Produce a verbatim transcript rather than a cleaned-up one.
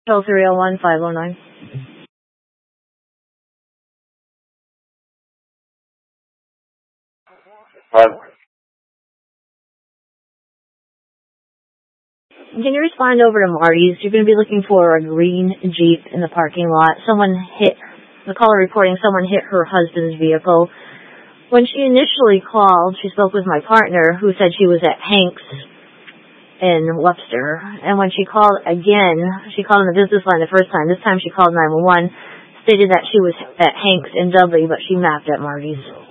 Control three oh one, five oh nine. Five. Can you respond over to Marty's? You're going to be looking for a green Jeep in the parking lot. Someone hit, the caller reporting someone hit her husband's vehicle. When she initially called, she spoke with my partner, who said she was at Hank's in Webster. And when she called again, she called on the business line the first time. This time she called nine one one, stated that she was at Hank's in Dudley, but she mapped at Marty's.